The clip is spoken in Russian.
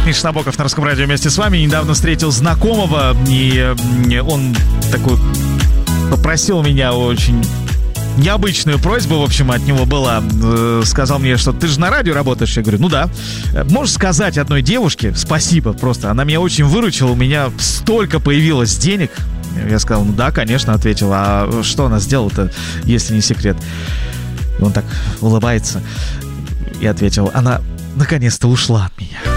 Миша Набоков на Русском радио вместе с вами. Недавно встретил знакомого, и он такой попросил меня очень необычную просьбу, в общем, от него была. Сказал мне, что ты же на радио работаешь. Я говорю, ну да. Можешь сказать одной девушке спасибо просто. Она меня очень выручила, у меня столько появилось денег. Я сказал, ну да, конечно, ответил. А что она сделала-то, если не секрет? И он так улыбается и ответил, она наконец-то ушла от меня.